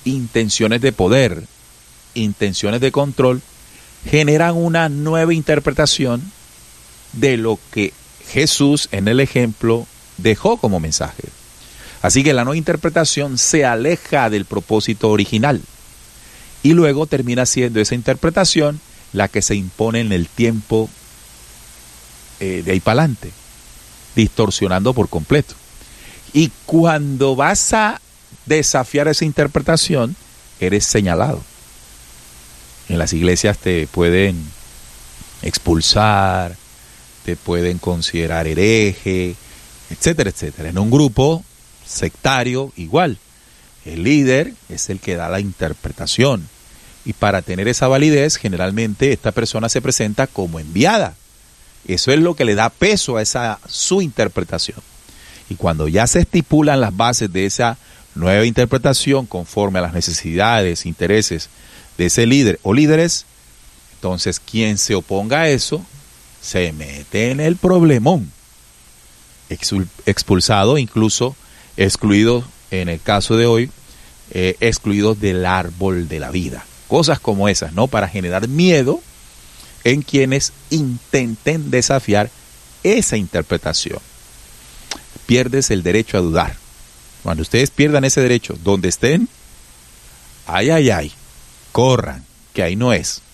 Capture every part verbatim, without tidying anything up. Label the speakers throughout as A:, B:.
A: intenciones de poder, intenciones de control, generan una nueva interpretación de lo que Jesús en el ejemplo dejó como mensaje. Así que la nueva interpretación se aleja del propósito original y luego termina siendo esa interpretación la que se impone en el tiempo eh, de ahí para adelante, distorsionando por completo. Y cuando vas a desafiar esa interpretación, eres señalado. En las iglesias te pueden expulsar, te pueden considerar hereje, etcétera, etcétera. En un grupo sectario, igual. El líder es el que da la interpretación. Y para tener esa validez, generalmente esta persona se presenta como enviada. Eso es lo que le da peso a esa su interpretación. Y cuando ya se estipulan las bases de esa nueva interpretación conforme a las necesidades, intereses de ese líder o líderes, entonces quien se oponga a eso se mete en el problemón. Expulsado, incluso excluido, en el caso de hoy, eh, excluidos del árbol de la vida. Cosas como esas, ¿no? Para generar miedo en quienes intenten desafiar esa interpretación. Pierdes el derecho a dudar. Cuando ustedes pierdan ese derecho, donde estén, ay, ay, ay, corran, que ahí no es.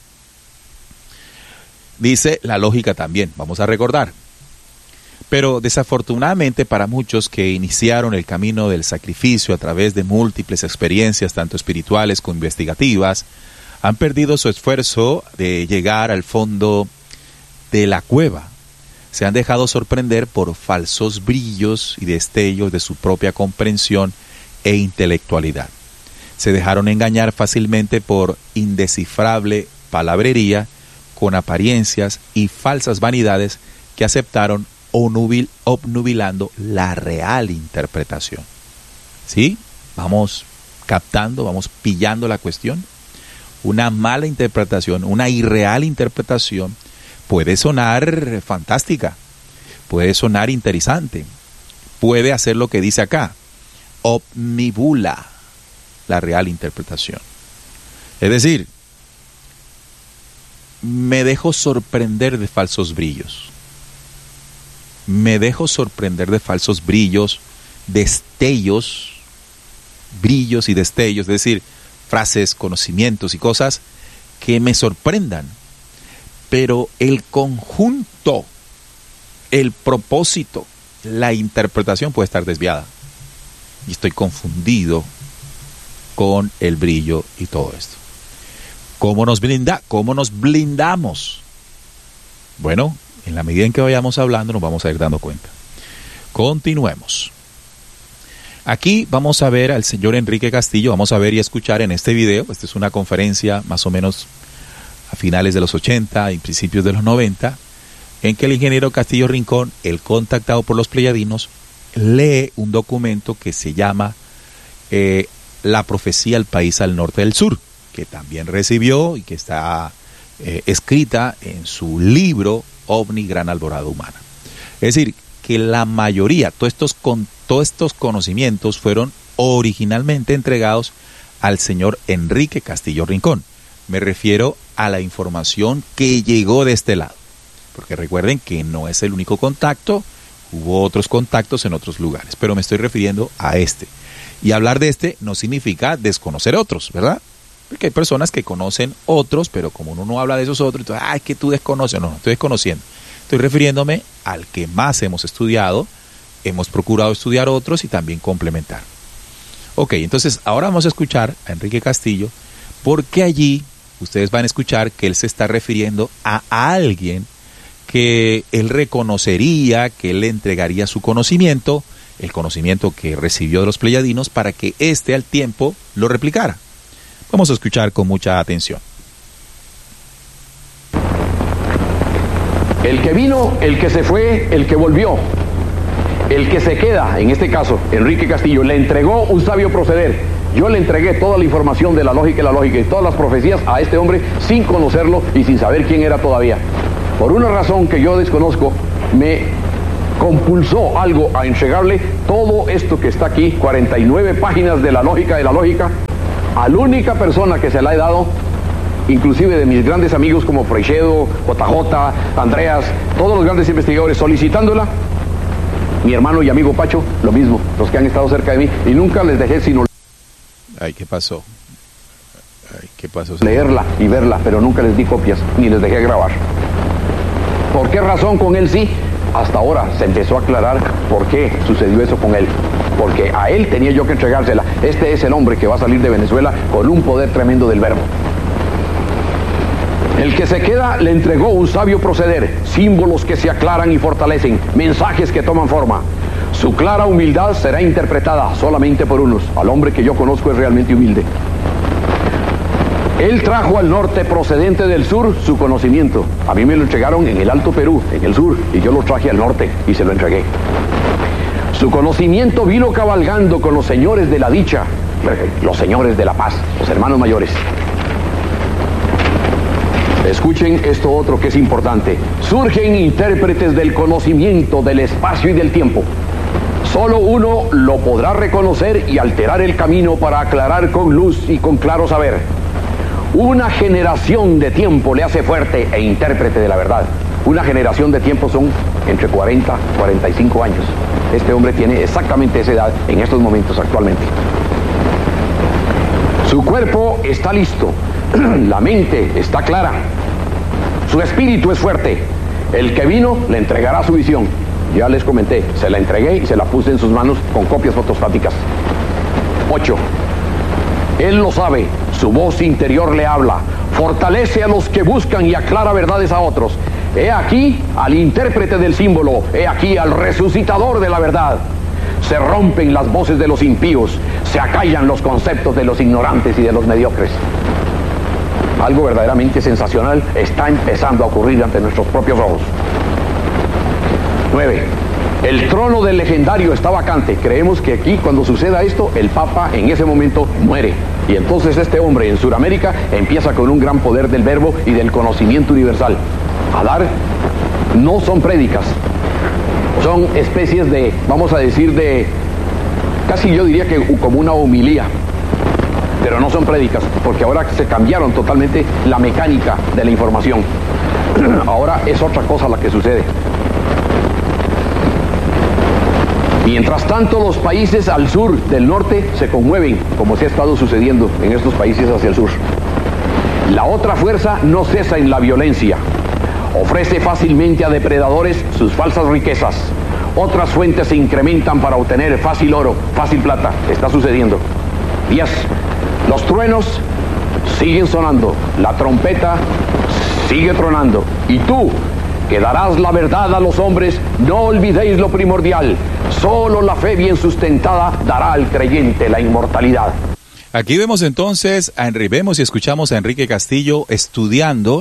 A: Dice la lógica también, vamos a recordar. Pero desafortunadamente para muchos que iniciaron el camino del sacrificio a través de múltiples experiencias, tanto espirituales como investigativas, han perdido su esfuerzo de llegar al fondo de la cueva. Se han dejado sorprender por falsos brillos y destellos de su propia comprensión e intelectualidad. Se dejaron engañar fácilmente por indescifrable palabrería, con apariencias y falsas vanidades que aceptaron obnubilando la real interpretación. ¿Sí? Vamos captando, vamos pillando la cuestión. Una mala interpretación, una irreal interpretación puede sonar fantástica, puede sonar interesante, puede hacer lo que dice acá, omnibula la real interpretación. Es decir, me dejo sorprender de falsos brillos. Me dejo sorprender de falsos brillos, destellos, brillos y destellos, es decir, frases, conocimientos y cosas que me sorprendan. Pero el conjunto, el propósito, la interpretación puede estar desviada. Y estoy confundido con el brillo y todo esto. ¿Cómo nos blinda? ¿Cómo nos blindamos? Bueno, en la medida en que vayamos hablando nos vamos a ir dando cuenta. Continuemos. Aquí vamos a ver al señor Enrique Castillo, vamos a ver y escuchar en este video. Esta es una conferencia más o menos a finales de los ochenta y principios de los noventa, en que el ingeniero Castillo Rincón, el contactado por los pleyadinos, lee un documento que se llama eh, La profecía al país al norte del sur, que también recibió y que está eh, escrita en su libro OVNI Gran Alborada Humana. Es decir, que la mayoría, todos estos, con, todos estos conocimientos fueron originalmente entregados al señor Enrique Castillo Rincón. Me refiero a la información que llegó de este lado. Porque recuerden que no es el único contacto, hubo otros contactos en otros lugares, pero me estoy refiriendo a este. Y hablar de este no significa desconocer otros, ¿verdad? Porque hay personas que conocen otros, pero como uno no habla de esos otros, entonces, ay, que tú desconoces. No, no estoy desconociendo. Estoy refiriéndome al que más hemos estudiado, hemos procurado estudiar otros y también complementar. Ok, entonces ahora vamos a escuchar a Enrique Castillo, porque allí ustedes van a escuchar que él se está refiriendo a alguien que él reconocería, que él le entregaría su conocimiento, el conocimiento que recibió de los pleyadinos, para que éste al tiempo lo replicara. Vamos a escuchar con mucha atención.
B: El que vino, el que se fue, el que volvió, el que se queda, en este caso, Enrique Castillo, le entregó un sabio proceder. Yo le entregué toda la información de la lógica y la lógica y todas las profecías a este hombre sin conocerlo y sin saber quién era todavía. Por una razón que yo desconozco, me compulsó algo a entregarle todo esto que está aquí, cuarenta y nueve páginas de la lógica de la lógica, A la única persona que se la he dado, inclusive de mis grandes amigos como Freixedo, J J, Andreas, todos los grandes investigadores solicitándola, mi hermano y amigo Pacho, lo mismo, los que han estado cerca de mí, y nunca les dejé sino
A: Ay, ¿qué pasó? Ay, ¿qué pasó?
B: leerla y verla, pero nunca les di copias, ni les dejé grabar. ¿Por qué razón con él sí? Hasta ahora se empezó a aclarar por qué sucedió eso con él. Porque a él tenía yo que entregársela. Este es el hombre que va a salir de Venezuela con un poder tremendo del verbo. El que se queda le entregó un sabio proceder, símbolos que se aclaran y fortalecen, mensajes que toman forma. Su clara humildad será interpretada solamente por unos. Al hombre que yo conozco es realmente humilde. Él trajo al norte procedente del sur su conocimiento. A mí me lo entregaron en el Alto Perú, en el sur, y yo lo traje al norte y se lo entregué. Su conocimiento vino cabalgando con los señores de la dicha, los señores de la paz, los hermanos mayores. Escuchen esto otro que es importante. Surgen intérpretes del conocimiento, del espacio y del tiempo. Solo uno lo podrá reconocer y alterar el camino para aclarar con luz y con claro saber. Una generación de tiempo le hace fuerte e intérprete de la verdad. Una generación de tiempo son entre cuarenta y cuarenta y cinco años. Este hombre tiene exactamente esa edad en estos momentos actualmente. Su cuerpo está listo, la mente está clara, su espíritu es fuerte. El que vino le entregará su visión. Ya les comenté, se la entregué y se la puse en sus manos con copias fotostáticas. Ocho. Él lo sabe, su voz interior le habla, fortalece a los que buscan y aclara verdades a otros. He aquí al intérprete del símbolo, he aquí al resucitador de la verdad. Se rompen las voces de los impíos, se acallan los conceptos de los ignorantes y de los mediocres. Algo verdaderamente sensacional está empezando a ocurrir ante nuestros propios ojos. Nueve. El trono del legendario está vacante. Creemos que aquí, cuando suceda esto, el Papa en ese momento muere. Y entonces este hombre en Sudamérica empieza con un gran poder del verbo y del conocimiento universal. A dar, no son prédicas, son especies de, vamos a decir, de, casi yo diría que como una homilía. Pero no son prédicas, porque ahora se cambiaron totalmente la mecánica de la información. Ahora es otra cosa la que sucede. Mientras tanto, los países al sur del norte se conmueven, como se ha estado sucediendo en estos países hacia el sur. La otra fuerza no cesa en la violencia. Ofrece fácilmente a depredadores sus falsas riquezas. Otras fuentes se incrementan para obtener fácil oro, fácil plata. Está sucediendo. Diez. Los truenos siguen sonando. La trompeta sigue tronando. Y tú, que darás la verdad a los hombres, no olvidéis lo primordial. Solo la fe bien sustentada dará al creyente la inmortalidad.
A: Aquí vemos entonces, a Enrique, vemos y escuchamos a Enrique Castillo estudiando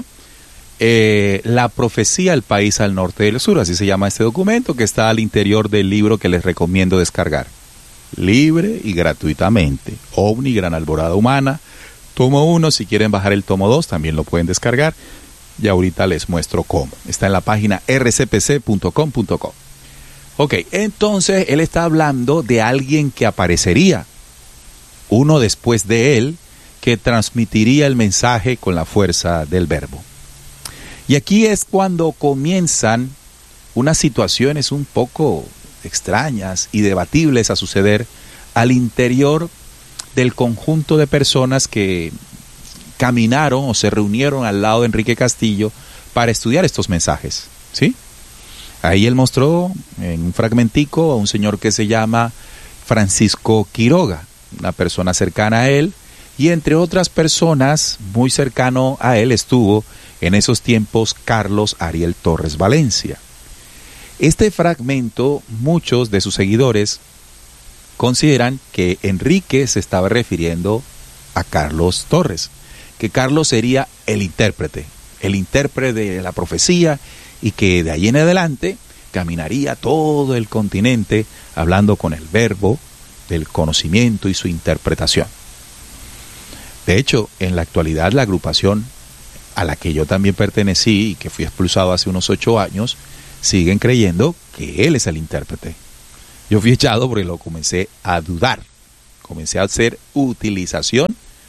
A: eh, la profecía del país al norte del sur. Así se llama este documento que está al interior del libro que les recomiendo descargar. Libre y gratuitamente. OVNI, Gran Alborada Humana. Tomo uno, si quieren bajar el tomo dos, también lo pueden descargar. Y ahorita les muestro cómo. Está en la página r c p c punto com punto co. Ok, entonces él está hablando de alguien que aparecería, uno después de él, que transmitiría el mensaje con la fuerza del verbo. Y aquí es cuando comienzan unas situaciones un poco extrañas y debatibles a suceder al interior del conjunto de personas que caminaron o se reunieron al lado de Enrique Castillo para estudiar estos mensajes, ¿sí? Ahí él mostró en un fragmentico a un señor que se llama Francisco Quiroga, una persona cercana a él, y entre otras personas muy cercano a él estuvo en esos tiempos Carlos Ariel Torres Valencia. Este fragmento, muchos de sus seguidores consideran que Enrique se estaba refiriendo a Carlos Torres, que Carlos sería el intérprete, el intérprete de la profecía, y que de ahí en adelante caminaría todo el continente hablando con el verbo del conocimiento y su interpretación. De hecho, en la actualidad la agrupación a la que yo también pertenecí y que fui expulsado hace unos ocho años, siguen creyendo que él es el intérprete. Yo fui echado porque lo comencé a dudar, comencé a hacer utilización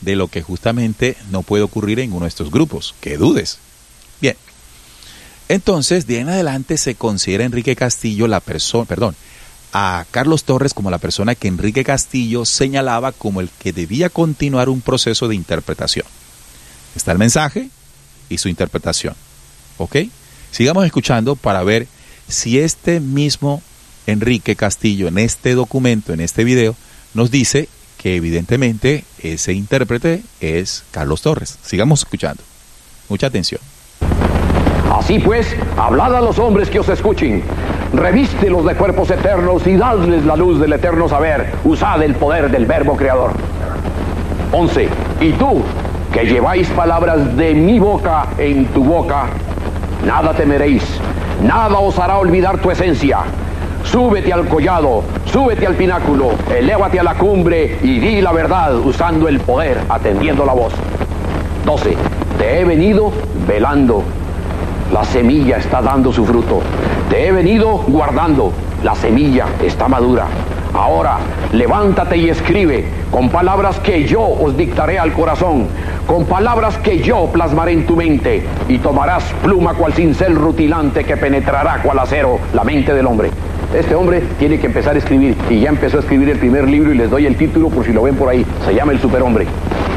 A: de lo que justamente no puede ocurrir en uno de estos grupos, que dudes. Bien, entonces de en adelante se considera a Enrique Castillo la persona, perdón, a Carlos Torres como la persona que Enrique Castillo señalaba como el que debía continuar un proceso de interpretación. Está el mensaje y su interpretación. ¿Ok? Sigamos escuchando para ver si este mismo Enrique Castillo en este documento, en este video, nos dice que evidentemente ese intérprete es Carlos Torres. Sigamos escuchando. Mucha atención.
B: Así pues, hablad a los hombres que os escuchen, revístelos de cuerpos eternos y dadles la luz del eterno saber, usad el poder del verbo creador. once. Y tú, que lleváis palabras de mi boca en tu boca, nada temeréis, nada os hará olvidar tu esencia. Súbete al collado, súbete al pináculo, elévate a la cumbre y di la verdad usando el poder, atendiendo la voz. doce. Te he venido velando. La semilla está dando su fruto. Te he venido guardando. La semilla está madura. Ahora, levántate y escribe con palabras que yo os dictaré al corazón, con palabras que yo plasmaré en tu mente, y tomarás pluma cual cincel rutilante que penetrará cual acero la mente del hombre. Este hombre tiene que empezar a escribir, y ya empezó a escribir el primer libro, y les doy el título por si lo ven por ahí. Se llama El Superhombre.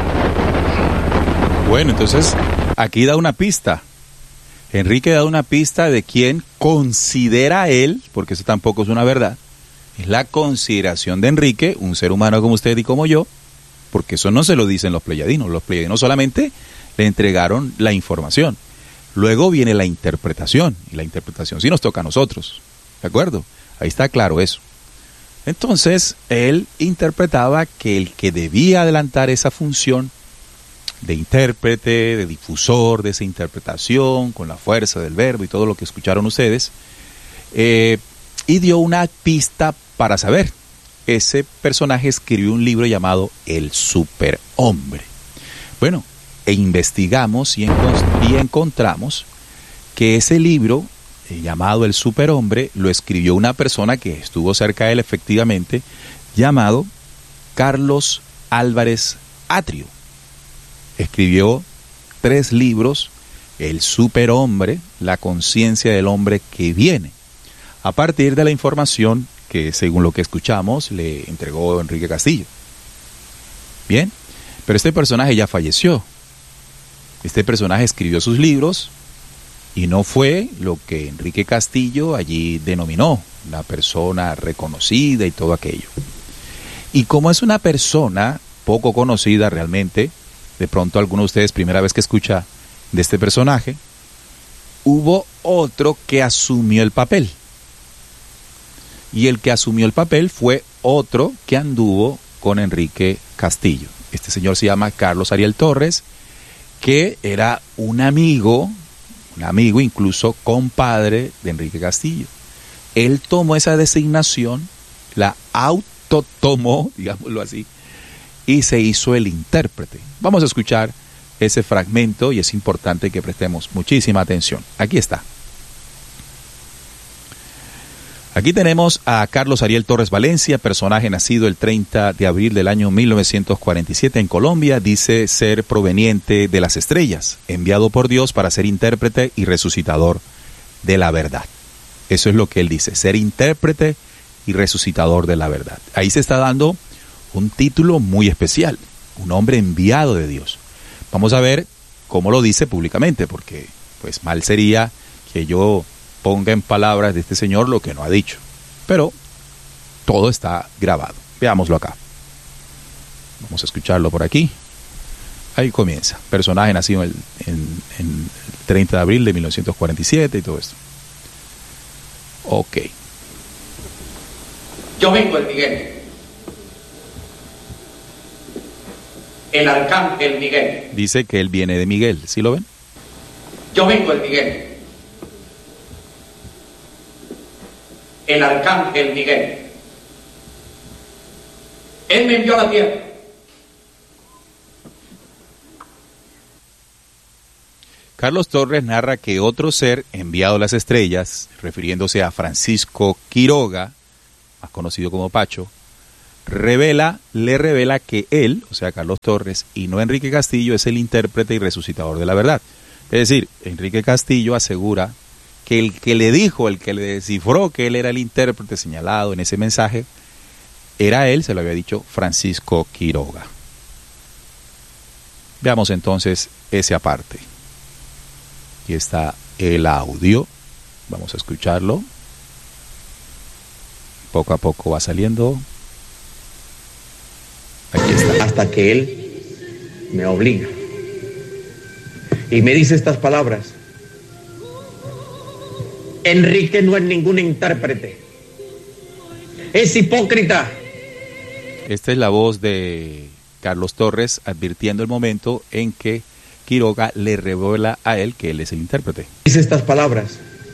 A: Bueno, entonces, aquí da una pista. Enrique da una pista de quién considera él, porque eso tampoco es una verdad, es la consideración de Enrique, un ser humano como usted y como yo, porque eso no se lo dicen los pleyadinos. Los pleyadinos solamente le entregaron la información. Luego viene la interpretación, y la interpretación sí nos toca a nosotros, ¿de acuerdo? Ahí está claro eso. Entonces, él interpretaba que el que debía adelantar esa función de intérprete, de difusor de esa interpretación, con la fuerza del verbo y todo lo que escucharon ustedes, eh, y dio una pista para saber. Ese personaje escribió un libro llamado El Superhombre. Bueno, e investigamos y, encont- y encontramos que ese libro, eh, llamado El Superhombre, lo escribió una persona que estuvo cerca de él efectivamente, llamado Carlos Álvarez Atrio. Escribió tres libros: El Superhombre, La conciencia del hombre que viene, a partir de la información que, según lo que escuchamos, le entregó Enrique Castillo. Bien, pero este personaje ya falleció. Este personaje escribió sus libros y no fue lo que Enrique Castillo allí denominó una persona reconocida y todo aquello. Y como es una persona poco conocida realmente, de pronto alguno de ustedes, primera vez que escucha de este personaje, hubo otro que asumió el papel. Y el que asumió el papel fue otro que anduvo con Enrique Castillo. Este señor se llama Carlos Ariel Torres, que era un amigo, un amigo incluso compadre de Enrique Castillo. Él tomó esa designación, la autotomó, digámoslo así, y se hizo el intérprete. Vamos a escuchar ese fragmento y es importante que prestemos muchísima atención. Aquí está. Aquí tenemos a Carlos Ariel Torres Valencia, personaje nacido el treinta de abril del año mil novecientos cuarenta y siete en Colombia. Dice ser proveniente de las estrellas, enviado por Dios para ser intérprete y resucitador de la verdad. Eso es lo que él dice, ser intérprete y resucitador de la verdad. Ahí se está dando un título muy especial, un hombre enviado de Dios. Vamos a ver cómo lo dice públicamente, porque pues mal sería que yo ponga en palabras de este señor lo que no ha dicho. Pero todo está grabado. Veámoslo acá. Vamos a escucharlo por aquí. Ahí comienza. Personaje nacido en el, en, en el treinta de abril de mil novecientos cuarenta y siete y todo esto. Ok.
C: Yo vengo el Miguel. El arcángel Miguel.
A: Dice que él viene de Miguel. ¿Sí lo ven?
C: Yo vengo el Miguel. El arcángel Miguel. Él me envió a la tierra.
A: Carlos Torres narra que otro ser enviado a las estrellas, refiriéndose a Francisco Quiroga, más conocido como Pacho, revela, le revela que él, o sea, Carlos Torres, y no Enrique Castillo, es el intérprete y resucitador de la verdad. Es decir, Enrique Castillo asegura que el que le dijo, el que le descifró que él era el intérprete señalado en ese mensaje, era él, se lo había dicho Francisco Quiroga. Veamos entonces ese aparte. Aquí está el audio, vamos a escucharlo. Poco a poco va saliendo. Aquí está.
D: Hasta que él me obliga y me dice estas palabras: Enrique no es ningún intérprete, es hipócrita.
A: Esta es la voz de Carlos Torres advirtiendo el momento en que Quiroga le revela a él que él es el intérprete.
D: Dice estas palabras: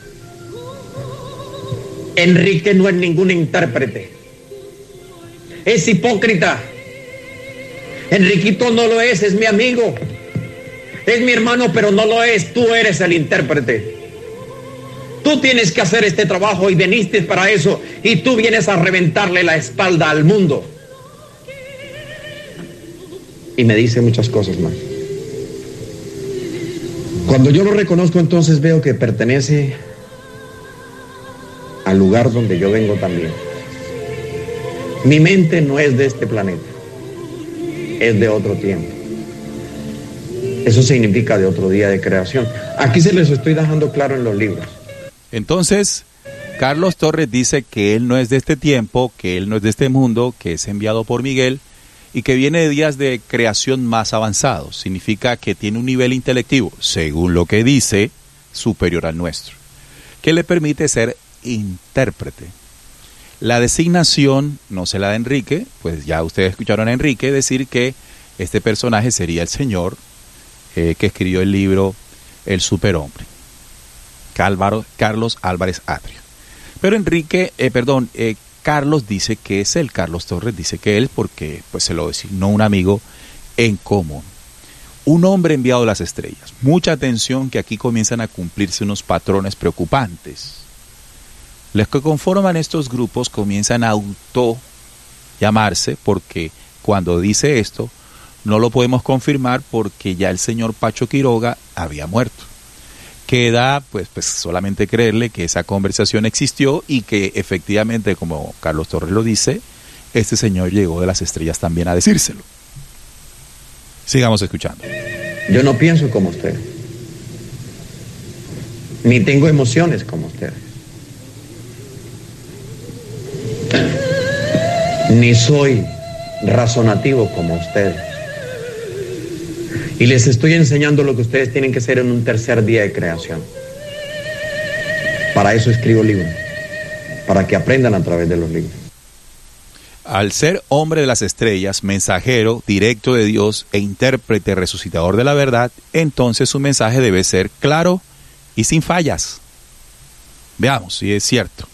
D: Enrique no es ningún intérprete, es hipócrita. Enriquito no lo es, es mi amigo, es mi hermano, pero no lo es. Tú eres el intérprete. Tú tienes que hacer este trabajo y viniste para eso, y tú vienes a reventarle la espalda al mundo. Y me dice muchas cosas más. Cuando yo lo reconozco, entonces veo que pertenece al lugar donde yo vengo también. Mi mente no es de este planeta, es de otro tiempo. Eso significa de otro día de creación. Aquí se les estoy dejando claro en los libros.
A: Entonces, Carlos Torres dice que él no es de este tiempo, que él no es de este mundo, que es enviado por Miguel y que viene de días de creación más avanzados. Significa que tiene un nivel intelectivo, según lo que dice, superior al nuestro, que le permite ser intérprete. La designación no se la da Enrique, pues ya ustedes escucharon a Enrique decir que este personaje sería el señor eh, que escribió el libro El Superhombre, Cálvaro, Carlos Álvarez Atria. Pero Enrique, eh, perdón, eh, Carlos dice que es él, Carlos Torres dice que él, porque pues se lo designó un amigo en común. Un hombre enviado a las estrellas. Mucha atención, que aquí comienzan a cumplirse unos patrones preocupantes. Los que conforman estos grupos comienzan a auto llamarse, porque cuando dice esto no lo podemos confirmar porque ya el señor Pacho Quiroga había muerto. Queda pues, pues solamente creerle que esa conversación existió y que efectivamente, como Carlos Torres lo dice, este señor llegó de las estrellas también a decírselo. Sigamos escuchando.
D: Yo no pienso como usted, ni tengo emociones como usted, ni soy razonativo como usted. Y les estoy enseñando lo que ustedes tienen que hacer en un tercer día de creación. Para eso escribo libros, para que aprendan a través de los libros.
A: Al ser hombre de las estrellas, mensajero directo de Dios e intérprete resucitador de la verdad, entonces su mensaje debe ser claro y sin fallas. Veamos si es cierto.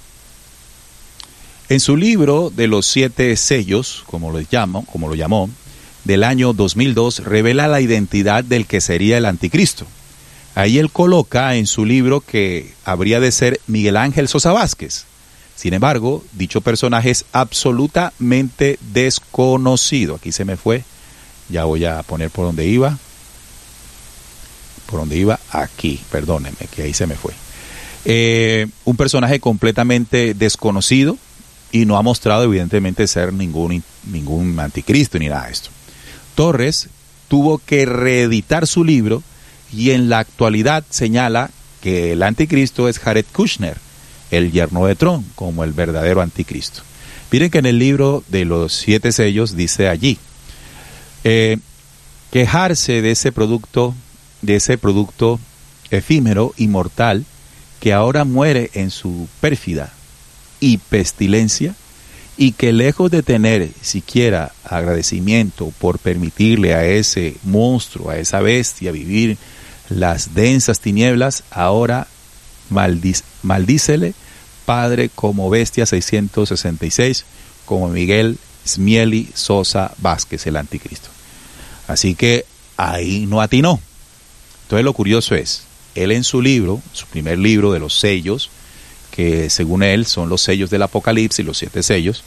A: En su libro de los siete sellos, como lo llamo, como lo llamó, del año dos mil dos, revela la identidad del que sería el anticristo. Ahí él coloca en su libro que habría de ser Miguel Ángel Sosa Vázquez. Sin embargo, dicho personaje es absolutamente desconocido. Aquí se me fue, ya voy a poner por donde iba. Por donde iba, aquí, perdónenme, que ahí se me fue. Eh, un personaje completamente desconocido y no ha mostrado evidentemente ser ningún, ningún anticristo ni nada de esto. Torres tuvo que reeditar su libro y en la actualidad señala que el anticristo es Jared Kushner, el yerno de Trump, como el verdadero anticristo. Miren que en el libro de los siete sellos dice allí, eh, quejarse de ese producto, de ese producto efímero y mortal que ahora muere en su pérfida y pestilencia, y que lejos de tener siquiera agradecimiento por permitirle a ese monstruo, a esa bestia vivir las densas tinieblas, ahora maldic- maldícele, Padre, como bestia seiscientos sesenta y seis, como Miguel Smieli Sosa Vázquez, el anticristo. Así que ahí no atinó. Entonces lo curioso es, él en su libro, su primer libro de los sellos, que según él son los sellos del Apocalipsis, los siete sellos,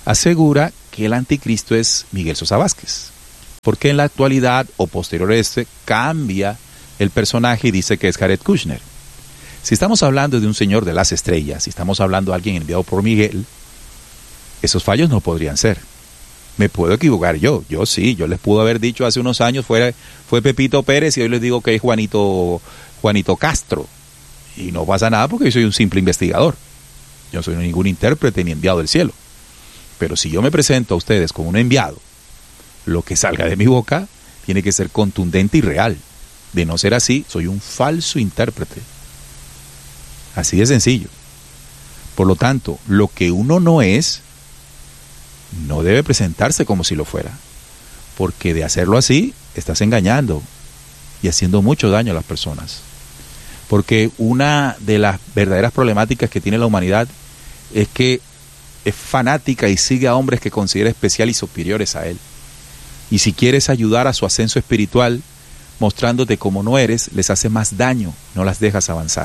A: asegura que el anticristo es Miguel Sosa Vázquez, porque en la actualidad o posterior a este cambia el personaje y dice que es Jared Kushner. Si estamos hablando de un señor de las estrellas, si estamos hablando de alguien enviado por Miguel, esos fallos no podrían ser. Me puedo equivocar yo, yo sí, yo les pude haber dicho hace unos años fue, fue Pepito Pérez y hoy les digo que es Juanito, Juanito Castro. Y no pasa nada porque yo soy un simple investigador. Yo no soy ningún intérprete ni enviado del cielo. Pero si yo me presento a ustedes como un enviado, lo que salga de mi boca tiene que ser contundente y real. De no ser así, soy un falso intérprete. Así de sencillo. Por lo tanto, lo que uno no es, no debe presentarse como si lo fuera. Porque de hacerlo así, estás engañando y haciendo mucho daño a las personas. Porque una de las verdaderas problemáticas que tiene la humanidad es que es fanática y sigue a hombres que considera especial y superiores a él. Y si quieres ayudar a su ascenso espiritual, mostrándote como no eres, les hace más daño, no las dejas avanzar.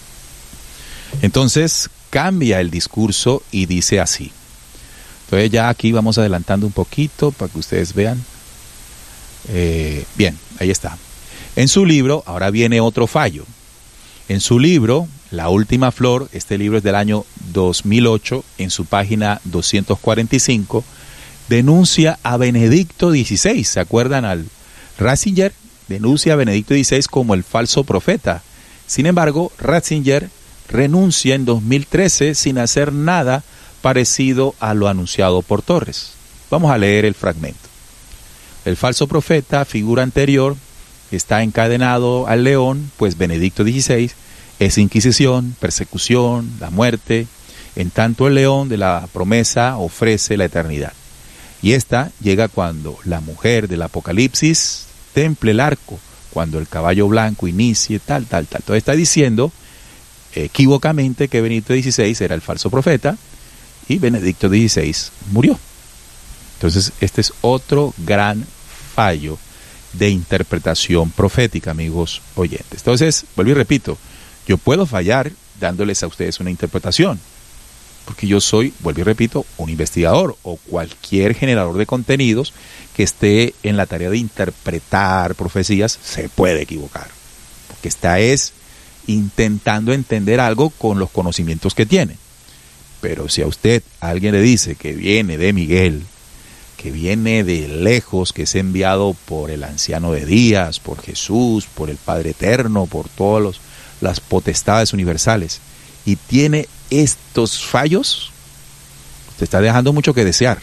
A: Entonces, cambia el discurso y dice así. Entonces ya aquí vamos adelantando un poquito para que ustedes vean. Eh, bien, ahí está. En su libro, ahora viene otro fallo. En su libro, La Última Flor, este libro es del año dos mil ocho, en su página doscientos cuarenta y cinco, denuncia a Benedicto dieciséis. ¿Se acuerdan al Ratzinger? Denuncia a Benedicto dieciséis como el falso profeta. Sin embargo, Ratzinger renuncia en dos mil trece sin hacer nada parecido a lo anunciado por Torres. Vamos a leer el fragmento. El falso profeta, figura anterior, está encadenado al león, pues Benedicto dieciséis es inquisición, persecución, la muerte, en tanto el león de la promesa ofrece la eternidad. Y esta llega cuando la mujer del Apocalipsis temple el arco, cuando el caballo blanco inicie, tal, tal, tal. Entonces está diciendo equívocamente que Benedicto dieciséis era el falso profeta y Benedicto dieciséis murió. Entonces este es otro gran fallo de interpretación profética, amigos oyentes. Entonces, vuelvo y repito, yo puedo fallar dándoles a ustedes una interpretación, porque yo soy, vuelvo y repito, un investigador o cualquier generador de contenidos que esté en la tarea de interpretar profecías se puede equivocar, porque esta es intentando entender algo con los conocimientos que tiene. Pero si a usted alguien le dice que viene de Miguel, que viene de lejos, que es enviado por el anciano de días, por Jesús, por el Padre Eterno, por todas las potestades universales, y tiene estos fallos, usted está dejando mucho que desear,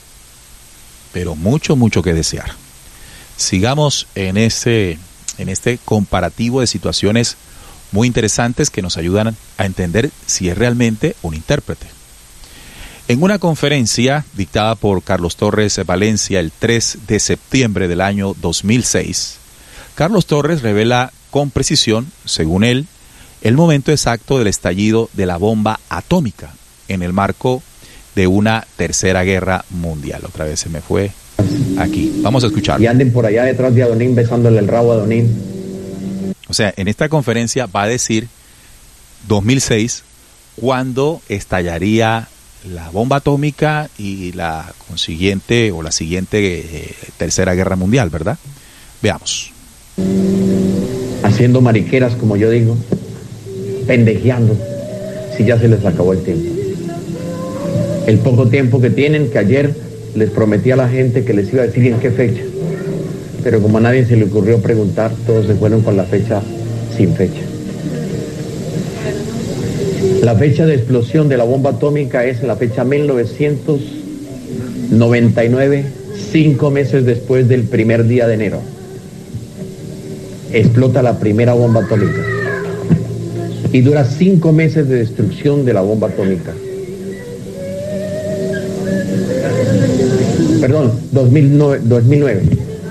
A: pero mucho, mucho que desear. Sigamos en este, en este comparativo de situaciones muy interesantes que nos ayudan a entender si es realmente un intérprete. En una conferencia dictada por Carlos Torres Valencia el tres de septiembre del año dos mil seis, Carlos Torres revela con precisión, según él, el momento exacto del estallido de la bomba atómica en el marco de una tercera guerra mundial. Otra vez se me fue aquí. Vamos a escuchar.
D: Y anden por allá detrás de Adonín besándole el rabo a Adonín.
A: O sea, en esta conferencia va a decir dos mil seis, cuándo estallaría la bomba atómica y la consiguiente o la siguiente eh, tercera guerra mundial, ¿verdad? Veamos.
D: Haciendo mariqueras, como yo digo, pendejeando, si ya se les acabó el tiempo. El poco tiempo que tienen, que ayer les prometí a la gente que les iba a decir en qué fecha, pero como a nadie se le ocurrió preguntar, todos se fueron con la fecha sin fecha. La fecha de explosión de la bomba atómica es la fecha mil novecientos noventa y nueve, cinco meses después del primer día de enero. Explota la primera bomba atómica y dura cinco meses de destrucción de la bomba atómica. Perdón, dos mil nueve.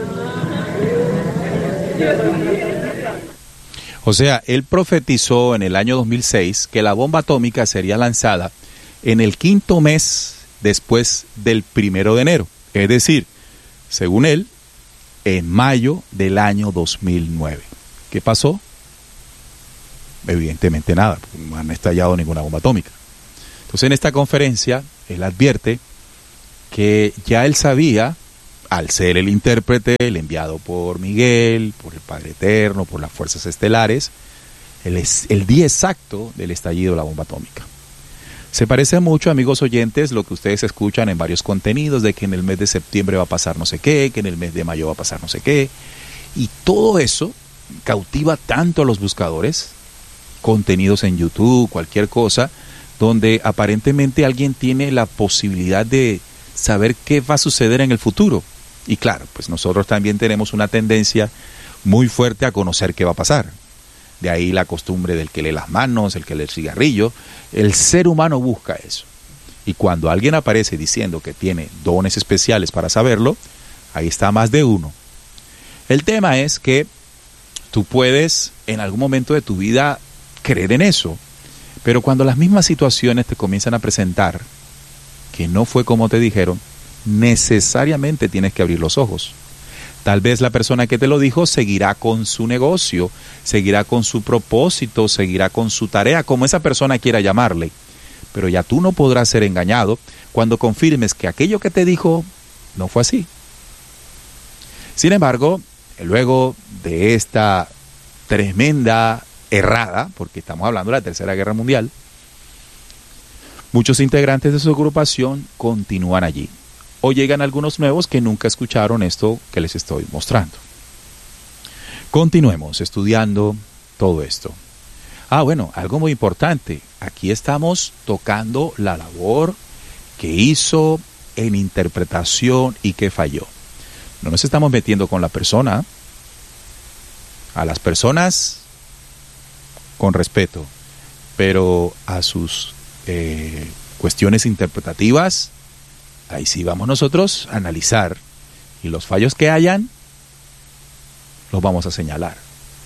A: O sea, él profetizó en el año dos mil seis que la bomba atómica sería lanzada en el quinto mes después del primero de enero. Es decir, según él, en mayo del año dos mil nueve. ¿Qué pasó? Evidentemente nada, porque no han estallado ninguna bomba atómica. Entonces en esta conferencia, él advierte que ya él sabía, al ser el intérprete, el enviado por Miguel, por el Padre Eterno, por las fuerzas estelares, el, el día exacto del estallido de la bomba atómica. Se parece mucho, amigos oyentes, lo que ustedes escuchan en varios contenidos, de que en el mes de septiembre va a pasar no sé qué, que en el mes de mayo va a pasar no sé qué, y todo eso cautiva tanto a los buscadores, contenidos en YouTube, cualquier cosa, donde aparentemente alguien tiene la posibilidad de saber qué va a suceder en el futuro. Y claro, pues nosotros también tenemos una tendencia muy fuerte a conocer qué va a pasar. De ahí la costumbre del que lee las manos, el que lee el cigarrillo. El ser humano busca eso. Y cuando alguien aparece diciendo que tiene dones especiales para saberlo, ahí está más de uno. El tema es que tú puedes en algún momento de tu vida creer en eso, pero cuando las mismas situaciones te comienzan a presentar que no fue como te dijeron, necesariamente tienes que abrir los ojos. Tal vez la persona que te lo dijo seguirá con su negocio, seguirá con su propósito, seguirá con su tarea, como esa persona quiera llamarle. Pero ya tú no podrás ser engañado cuando confirmes que aquello que te dijo no fue así. Sin embargo, luego de esta tremenda errada, porque estamos hablando de la Tercera Guerra Mundial, muchos integrantes de su agrupación continúan allí. O llegan algunos nuevos que nunca escucharon esto que les estoy mostrando. Continuemos estudiando todo esto. Ah, bueno, algo muy importante. Aquí estamos tocando la labor que hizo en interpretación y que falló. No nos estamos metiendo con la persona. A las personas con respeto, pero a sus eh, cuestiones interpretativas, ahí sí vamos nosotros a analizar, y los fallos que hayan los vamos a señalar.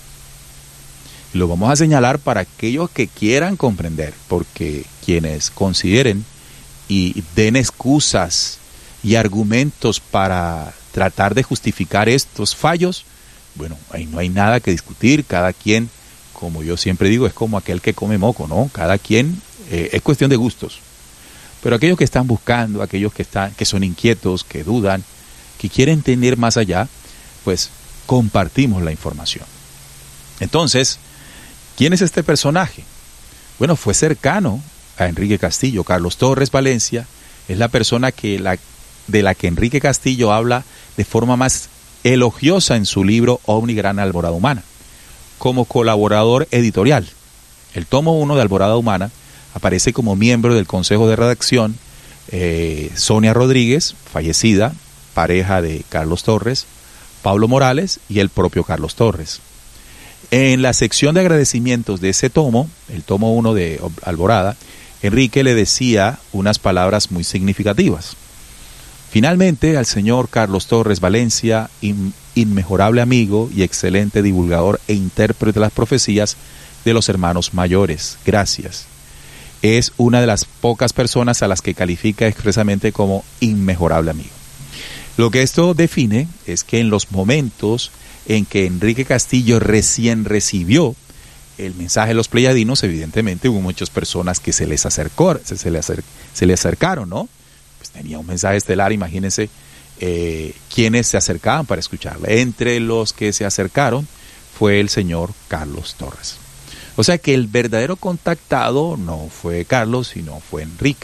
A: Y los vamos a señalar para aquellos que quieran comprender, porque quienes consideren y den excusas y argumentos para tratar de justificar estos fallos, bueno, ahí no hay nada que discutir. Cada quien, como yo siempre digo, es como aquel que come moco, ¿no? Cada quien, eh, es cuestión de gustos. Pero aquellos que están buscando, aquellos que están, que son inquietos, que dudan, que quieren tener más allá, pues compartimos la información. Entonces, ¿quién es este personaje? Bueno, fue cercano a Enrique Castillo. Carlos Torres Valencia es la persona que la, de la que Enrique Castillo habla de forma más elogiosa en su libro Ovni Gran Alborada Humana, como colaborador editorial. El tomo uno de Alborada Humana aparece como miembro del consejo de redacción eh, Sonia Rodríguez, fallecida, pareja de Carlos Torres, Pablo Morales y el propio Carlos Torres. En la sección de agradecimientos de ese tomo, el tomo uno de Alborada, Enrique le decía unas palabras muy significativas. Finalmente, al señor Carlos Torres Valencia, in, inmejorable amigo y excelente divulgador e intérprete de las profecías de los hermanos mayores. Gracias. Es una de las pocas personas a las que califica expresamente como inmejorable amigo. Lo que esto define es que en los momentos en que Enrique Castillo recién recibió el mensaje de los pleyadinos, evidentemente hubo muchas personas que se les acercó, se, se, le, acer, se le acercaron, ¿no? Pues tenía un mensaje estelar, imagínense eh, quienes se acercaban para escucharle. Entre los que se acercaron fue el señor Carlos Torres. O sea que el verdadero contactado no fue Carlos, sino fue Enrique.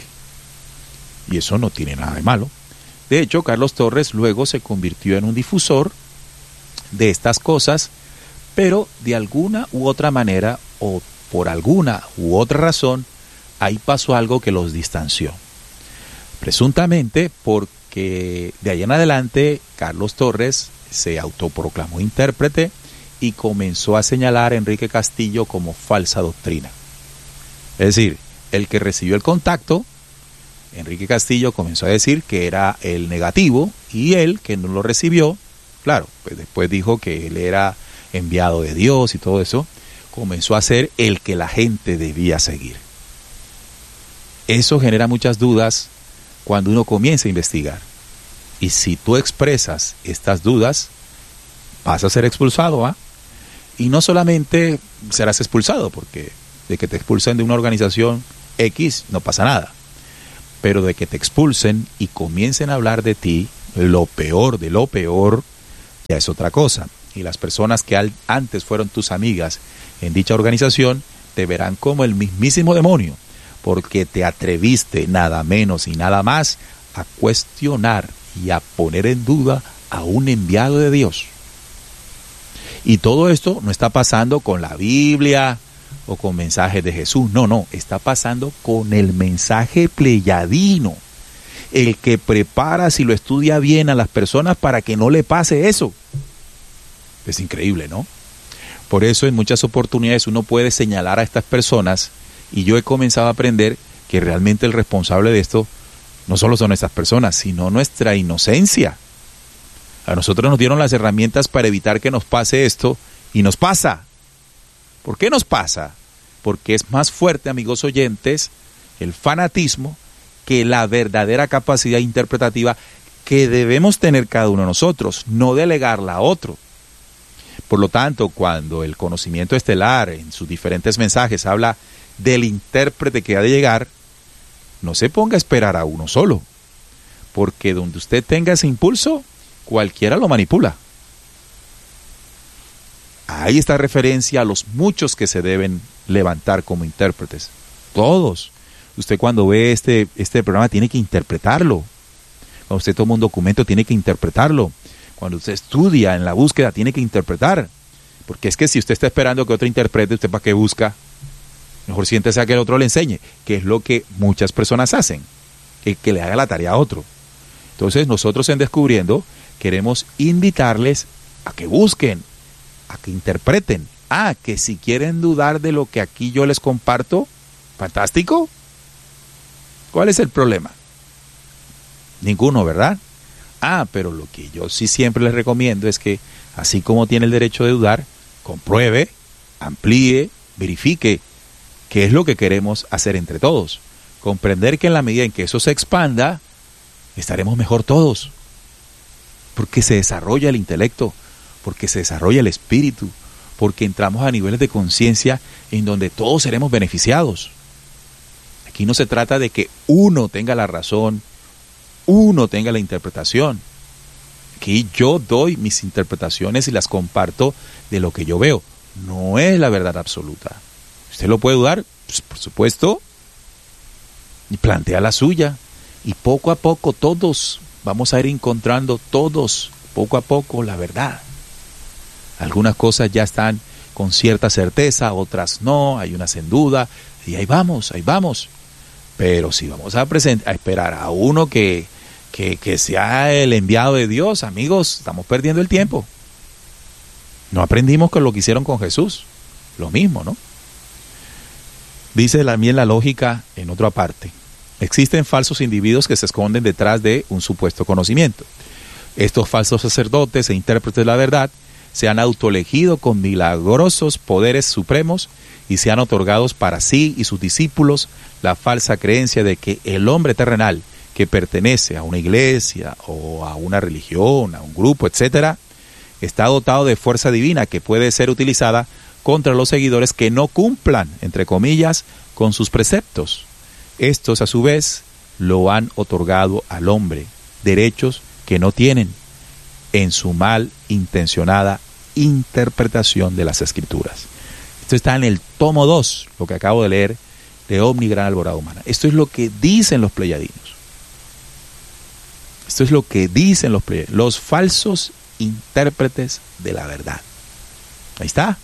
A: Y eso no tiene nada de malo. De hecho, Carlos Torres luego se convirtió en un difusor de estas cosas, pero de alguna u otra manera, o por alguna u otra razón, ahí pasó algo que los distanció. Presuntamente porque de ahí en adelante Carlos Torres se autoproclamó intérprete y comenzó a señalar a Enrique Castillo como falsa doctrina. Es decir, el que recibió el contacto, Enrique Castillo comenzó a decir que era el negativo, y él, que no lo recibió, claro, pues después dijo que él era enviado de Dios y todo eso, comenzó a ser el que la gente debía seguir. Eso genera muchas dudas cuando uno comienza a investigar. Y si tú expresas estas dudas, vas a ser expulsado, ¿ah? Y no solamente serás expulsado, porque de que te expulsen de una organización X no pasa nada. pero de que te expulsen y comiencen a hablar de ti, lo peor de lo peor, ya es otra cosa. Y las personas que al, antes fueron tus amigas en dicha organización, te verán como el mismísimo demonio, porque te atreviste nada menos y nada más a cuestionar y a poner en duda a un enviado de Dios. Y todo esto no está pasando con la Biblia o con mensajes de Jesús, no, no, está pasando con el mensaje pleyadino, el que prepara, si lo estudia bien, a las personas para que no le pase eso. Es increíble, ¿no? Por eso en muchas oportunidades uno puede señalar a estas personas, y yo he comenzado a aprender que realmente el responsable de esto no solo son estas personas, sino nuestra inocencia. A nosotros nos dieron las herramientas para evitar que nos pase esto, y nos pasa. ¿Por qué nos pasa? Porque es más fuerte, amigos oyentes, el fanatismo que la verdadera capacidad interpretativa que debemos tener cada uno de nosotros, no delegarla a otro. Por lo tanto, cuando el conocimiento estelar en sus diferentes mensajes habla del intérprete que ha de llegar, no se ponga a esperar a uno solo, porque donde usted tenga ese impulso, cualquiera lo manipula. Ahí está referencia a los muchos que se deben levantar como intérpretes. Todos. Usted cuando ve este, este programa tiene que interpretarlo. Cuando usted toma un documento tiene que interpretarlo. Cuando usted estudia en la búsqueda tiene que interpretar. Porque es que si usted está esperando que otro interprete, ¿usted para qué busca? Mejor siéntese a que el otro le enseñe, que es lo que muchas personas hacen, que, que le haga la tarea a otro. Entonces nosotros en Descubriendo queremos invitarles a que busquen, a que interpreten. Ah, que si quieren dudar de lo que aquí yo les comparto, fantástico. ¿Cuál es el problema? Ninguno, ¿verdad? Ah, pero lo que yo sí siempre les recomiendo es que, así como tiene el derecho de dudar, compruebe, amplíe, verifique qué es lo que queremos hacer entre todos. Comprender que en la medida en que eso se expanda, estaremos mejor todos. Porque se desarrolla el intelecto, porque se desarrolla el espíritu, porque entramos a niveles de conciencia en donde todos seremos beneficiados. Aquí no se trata de que uno tenga la razón, uno tenga la interpretación. Aquí yo doy mis interpretaciones y las comparto de lo que yo veo. No es la verdad absoluta. ¿Usted lo puede dudar? Pues por supuesto. Y plantea la suya. Y poco a poco todos vamos a ir encontrando todos, poco a poco, la verdad. Algunas cosas ya están con cierta certeza, otras no, hay unas en duda, y ahí vamos, ahí vamos. Pero si vamos a, present- a esperar a uno que, que, que sea el enviado de Dios, amigos, estamos perdiendo el tiempo. No aprendimos con lo que hicieron con Jesús, lo mismo, ¿no? Dice también la lógica en otra parte. Existen falsos individuos que se esconden detrás de un supuesto conocimiento. Estos falsos sacerdotes e intérpretes de la verdad se han autoelegido con milagrosos poderes supremos y se han otorgado para sí y sus discípulos la falsa creencia de que el hombre terrenal que pertenece a una iglesia o a una religión, a un grupo, etcétera, está dotado de fuerza divina que puede ser utilizada contra los seguidores que no cumplan, entre comillas, con sus preceptos. Estos, a su vez, lo han otorgado al hombre, derechos que no tienen, en su mal intencionada interpretación de las Escrituras. Esto está en el tomo dos, lo que acabo de leer, de Omni Gran Alborada Humana. Esto es lo que dicen los pleyadinos. Esto es lo que dicen los pleyadinos, los falsos intérpretes de la verdad. Ahí está.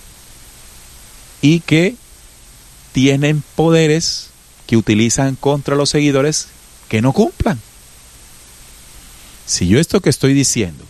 A: Y que tienen poderes que utilizan contra los seguidores que no cumplan. Si yo esto que estoy diciendo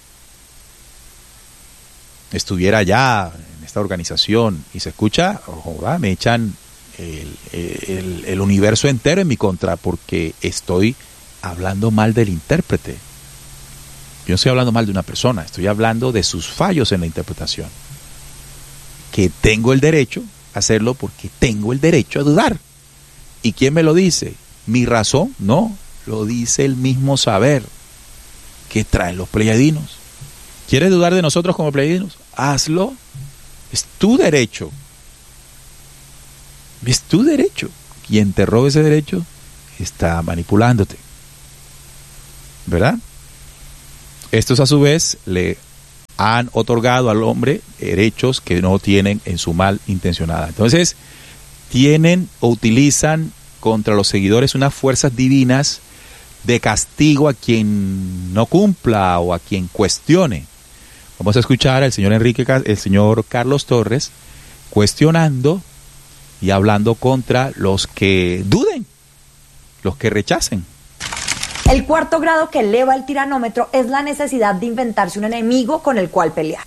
A: estuviera ya en esta organización y se escucha, ojo, ¿va? Me echan el, el, el universo entero en mi contra porque estoy hablando mal del intérprete. Yo no estoy hablando mal de una persona, estoy hablando de sus fallos en la interpretación. Que tengo el derecho a hacerlo porque tengo el derecho a dudar. ¿Y quién me lo dice? ¿Mi razón? No, lo dice el mismo saber que traen los pleyadinos. ¿Quieres dudar de nosotros como pleyadinos? Hazlo. Es tu derecho. Es tu derecho. Quien te robe ese derecho está manipulándote, ¿verdad? Estos a su vez le han otorgado al hombre derechos que no tienen en su mal intencionada. Entonces, tienen o utilizan contra los seguidores unas fuerzas divinas de castigo a quien no cumpla o a quien cuestione. Vamos a escuchar al señor Enrique, el señor Carlos Torres, cuestionando y hablando contra los que duden, los que rechacen.
E: El cuarto grado que eleva el tiranómetro es la necesidad de inventarse un enemigo con el cual pelear.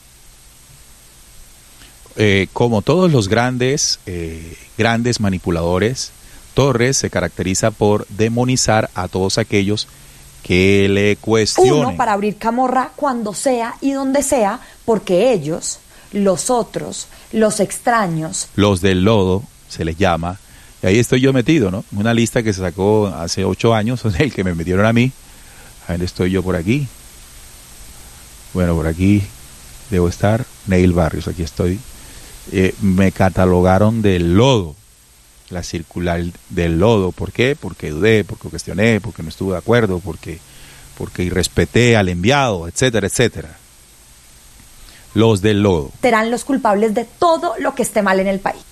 A: Eh, como todos los grandes, eh, grandes manipuladores, Torres se caracteriza por demonizar a todos aquellos que le cuestionen.
E: Uno, para abrir camorra cuando sea y donde sea, porque ellos, los otros, los extraños,
A: los del lodo, se les llama. Y ahí estoy yo metido, ¿no? Una lista que se sacó hace ocho años, el que me metieron a mí. A ver, estoy yo por aquí. Bueno, por aquí debo estar. Neil Barrios, aquí estoy. Eh, me catalogaron del lodo, la circular del lodo. ¿Por qué? Porque dudé, porque cuestioné, porque no estuve de acuerdo, porque, porque irrespeté al enviado, etcétera, etcétera. Los del lodo
E: serán los culpables de todo lo que esté mal en el país.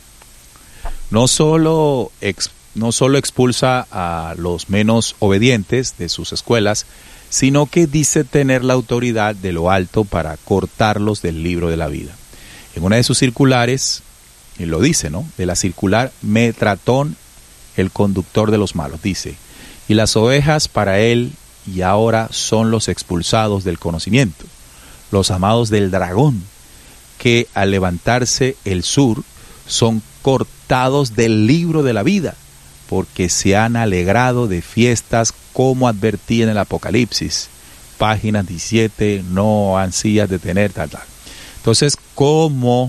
A: No solo, ex, no solo expulsa a los menos obedientes de sus escuelas, sino que dice tener la autoridad de lo alto para cortarlos del libro de la vida. En una de sus circulares, y lo dice, ¿no? De la circular, Metratón, el conductor de los malos, dice, y las ovejas para él y ahora son los expulsados del conocimiento, los amados del dragón, que al levantarse el sur son cortados del libro de la vida, porque se han alegrado de fiestas como advertí en el Apocalipsis, páginas diecisiete, no ansías de tener tal, tal. Entonces, ¿cómo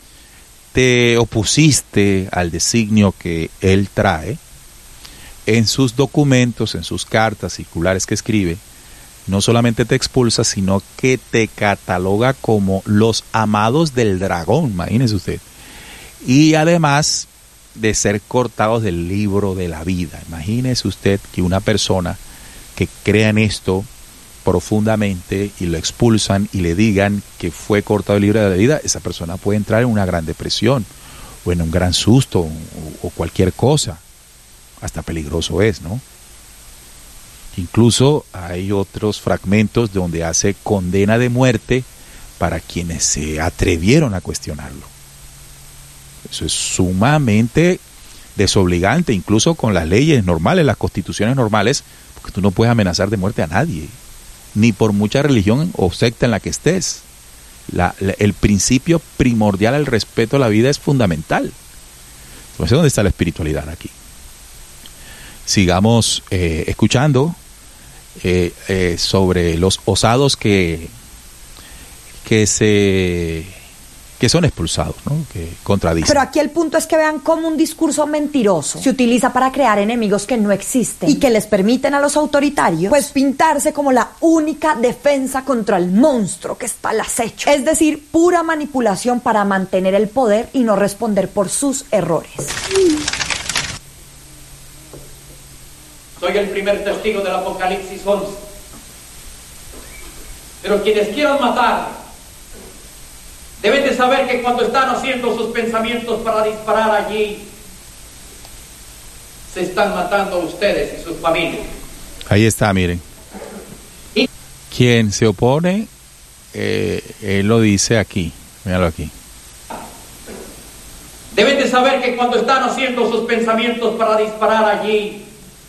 A: te opusiste al designio que él trae? En sus documentos, en sus cartas circulares que escribe, no solamente te expulsa, sino que te cataloga como los amados del dragón, imagínese usted. Y además de ser cortados del libro de la vida. Imagínese usted que una persona que crea en esto profundamente y lo expulsan y le digan que fue cortado del libro de la vida, esa persona puede entrar en una gran depresión o en un gran susto o, o cualquier cosa. Hasta peligroso es, ¿no? Incluso hay otros fragmentos donde hace condena de muerte para quienes se atrevieron a cuestionarlo. Eso es sumamente desobligante, incluso con las leyes normales, las constituciones normales, porque tú no puedes amenazar de muerte a nadie, ni por mucha religión o secta en la que estés. La, la, el principio primordial al respeto a la vida es fundamental. Entonces, ¿dónde está la espiritualidad aquí? Sigamos eh, escuchando eh, eh, sobre los osados que, que se... que son expulsados, ¿no? Que contradicen.
E: Pero aquí el punto es que vean cómo un discurso mentiroso se utiliza para crear enemigos que no existen y que les permiten a los autoritarios pues pintarse como la única defensa contra el monstruo que está al acecho. Es decir, pura manipulación para mantener el poder y no responder por sus errores.
C: Soy el primer testigo del Apocalipsis once. Pero quienes quieran matar deben de saber que cuando están haciendo sus pensamientos para disparar allí, se están matando a ustedes y sus familias.
A: Ahí está, miren.
C: Y
A: quien se opone, eh, él lo dice aquí. Míralo aquí.
C: deben de saber que cuando están haciendo sus pensamientos para disparar allí,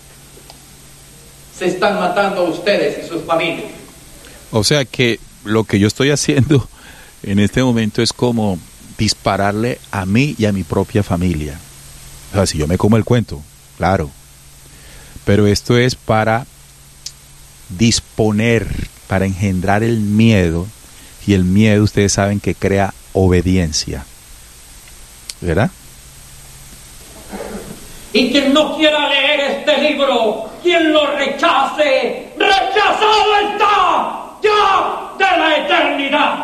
C: se están matando a ustedes y sus familias.
A: O sea que lo que yo estoy haciendo en este momento es como dispararle a mí y a mi propia familia. O sea, si yo me como el cuento, claro. Pero esto es para disponer, para engendrar el miedo. Y el miedo, ustedes saben que crea obediencia. ¿Verdad?
C: Y quien no quiera leer este libro, quien lo rechace, rechazado está ya de la eternidad.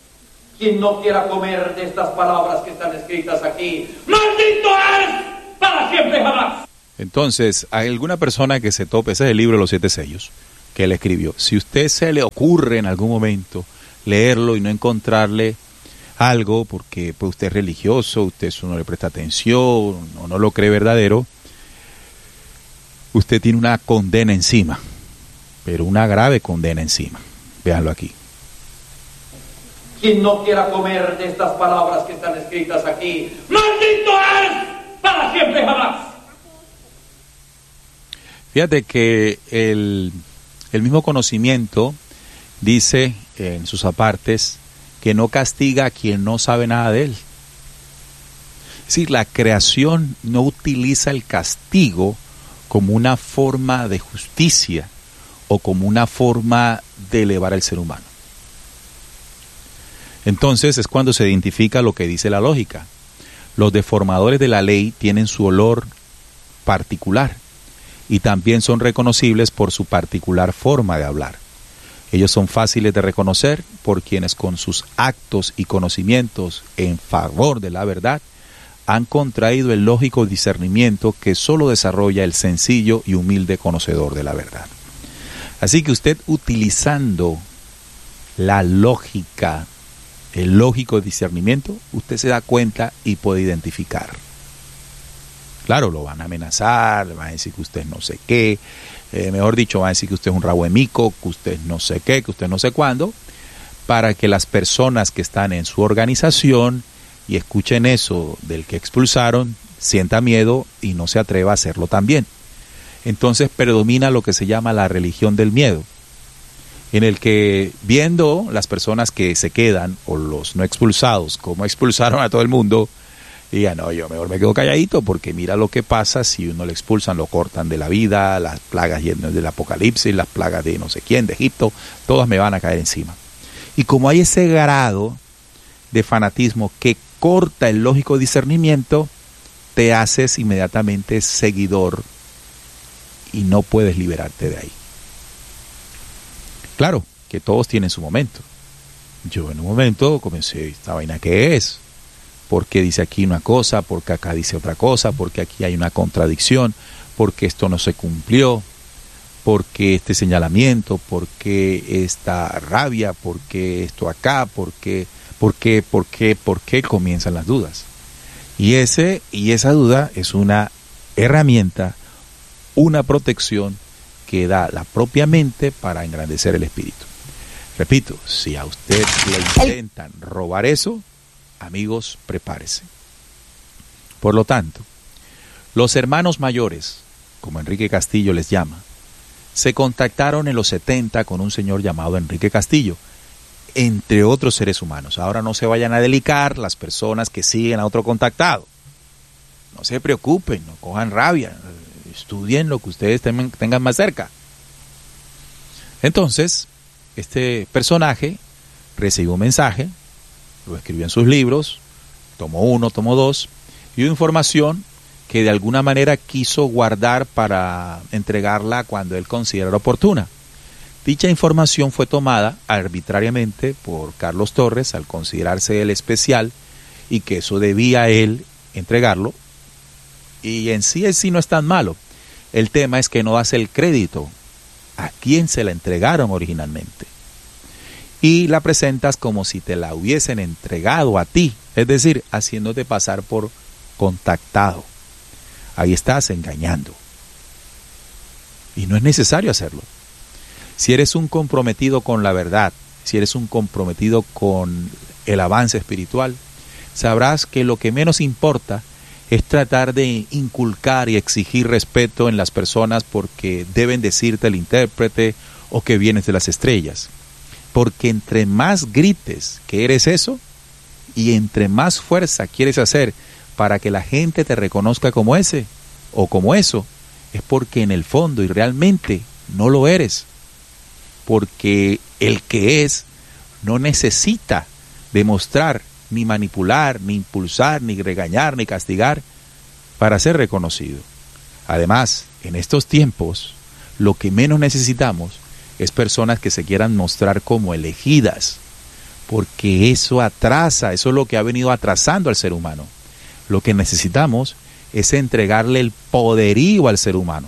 C: Quien no quiera comer de estas palabras que están escritas aquí, maldito es para para siempre jamás.
A: Entonces, hay alguna persona que se tope, ese es el libro de los siete sellos, que él escribió. Si usted se le ocurre en algún momento leerlo y no encontrarle algo, porque pues, usted es religioso, usted eso no le presta atención, o no lo cree verdadero, usted tiene una condena encima, pero una grave condena encima. Véanlo aquí.
C: Quien no quiera comer de estas palabras que están escritas aquí, ¡maldito es para siempre jamás!
A: Fíjate que el, el mismo conocimiento dice en sus apartes que no castiga a quien no sabe nada de él. Es decir, la creación no utiliza el castigo como una forma de justicia o como una forma de elevar al ser humano. Entonces es cuando se identifica lo que dice la lógica. Los deformadores de la ley tienen su olor particular y también son reconocibles por su particular forma de hablar. Ellos son fáciles de reconocer por quienes con sus actos y conocimientos en favor de la verdad han contraído el lógico discernimiento que solo desarrolla el sencillo y humilde conocedor de la verdad. Así que usted, utilizando la lógica, el lógico discernimiento, usted se da cuenta y puede identificar. Claro, lo van a amenazar, le van a decir que usted no sé qué, eh, mejor dicho, van a decir que usted es un rabo de mico, que usted no sé qué, que usted no sé cuándo, para que las personas que están en su organización y escuchen eso del que expulsaron, sienta miedo y no se atreva a hacerlo también. Entonces predomina lo que se llama la religión del miedo, en el que viendo las personas que se quedan o los no expulsados, como expulsaron a todo el mundo, digan, no, yo mejor me quedo calladito porque mira lo que pasa si uno le expulsan, lo cortan de la vida, las plagas del apocalipsis, las plagas de no sé quién, de Egipto, todas me van a caer encima. Y como hay ese grado de fanatismo que corta el lógico discernimiento, te haces inmediatamente seguidor y no puedes liberarte de ahí. Claro, que todos tienen su momento. Yo en un momento comencé, ¿esta vaina qué es? Porque dice aquí una cosa, porque acá dice otra cosa, porque aquí hay una contradicción, porque esto no se cumplió, porque este señalamiento, porque esta rabia, porque esto acá, porque, porque, porque, porque comienzan las dudas. Y ese, y esa duda es una herramienta, una protección que da la propia mente para engrandecer el espíritu. Repito, si a usted le intentan robar eso, amigos, prepárese. Por lo tanto, los hermanos mayores, como Enrique Castillo les llama, se contactaron en los setenta con un señor llamado Enrique Castillo, entre otros seres humanos. Ahora no se vayan a delicar las personas que siguen a otro contactado. No se preocupen, no cojan rabia, estudien lo que ustedes tengan más cerca. Entonces, este personaje recibió un mensaje, lo escribió en sus libros, tomó uno, tomó dos, y dio información que de alguna manera quiso guardar para entregarla cuando él considerara oportuna. Dicha información fue tomada arbitrariamente por Carlos Torres al considerarse el especial y que eso debía él entregarlo. Y en sí en sí no es tan malo. El tema es que no das el crédito a quien se la entregaron originalmente. Y la presentas como si te la hubiesen entregado a ti, es decir, haciéndote pasar por contactado. Ahí estás engañando. Y no es necesario hacerlo. Si eres un comprometido con la verdad, si eres un comprometido con el avance espiritual, sabrás que lo que menos importa es tratar de inculcar y exigir respeto en las personas porque deben decirte el intérprete o que vienes de las estrellas. Porque entre más grites que eres eso y entre más fuerza quieres hacer para que la gente te reconozca como ese o como eso, es porque en el fondo y realmente no lo eres. Porque el que es no necesita demostrar, ni manipular, ni impulsar, ni regañar, ni castigar para ser reconocido. Además, en estos tiempos, lo que menos necesitamos es personas que se quieran mostrar como elegidas, porque eso atrasa, eso es lo que ha venido atrasando al ser humano. Lo que necesitamos es entregarle el poderío al ser humano,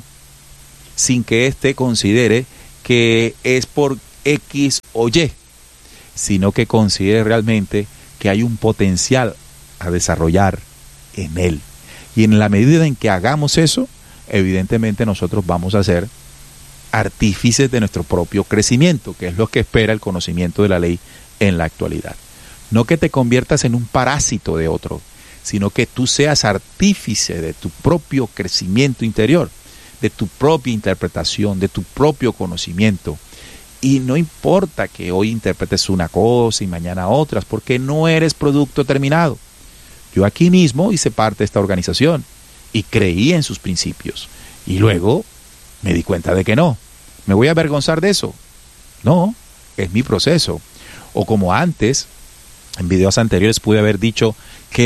A: sin que éste considere que es por X o Y, sino que considere realmente que hay un potencial a desarrollar en él. Y en la medida en que hagamos eso, evidentemente nosotros vamos a ser artífices de nuestro propio crecimiento, que es lo que espera el conocimiento de la ley en la actualidad. No que te conviertas en un parásito de otro, sino que tú seas artífice de tu propio crecimiento interior, de tu propia interpretación, de tu propio conocimiento. Y no importa que hoy interpretes una cosa y mañana otras, porque no eres producto terminado. Yo aquí mismo hice parte de esta organización y creí en sus principios. Y luego me di cuenta de que no. ¿Me voy a avergonzar de eso? No, es mi proceso. O como antes, en videos anteriores pude haber dicho